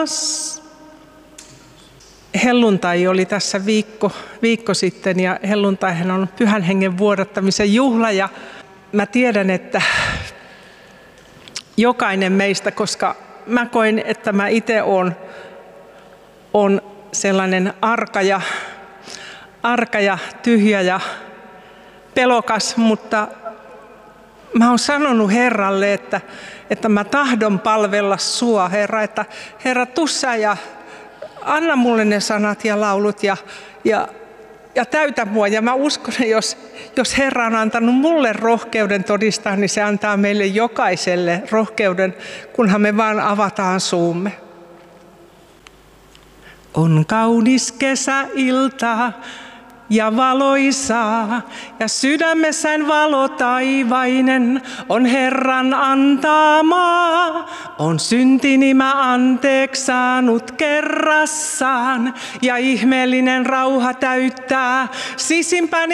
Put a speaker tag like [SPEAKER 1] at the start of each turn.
[SPEAKER 1] taivas. Helluntai oli tässä viikko sitten ja helluntaihan on Pyhän Hengen vuodattamisen juhla ja mä tiedän, että jokainen meistä, koska mä koin, että mä itse on sellainen arka ja tyhjä ja pelokas, mutta mä oon sanonut Herralle, että mä tahdon palvella sua, Herra, että Herra, tuu sä ja anna mulle ne sanat ja laulut ja täytä mua. Ja mä uskon, että jos Herra on antanut mulle rohkeuden todistaa, niin se antaa meille jokaiselle rohkeuden, kunhan me vaan avataan suumme. On kaunis kesäilta ja valoisaa, ja sydämessään valo taivainen on Herran antamaa. On syntini mä anteeksi saanut kerrassaan, ja ihmeellinen rauha täyttää sisimpäni.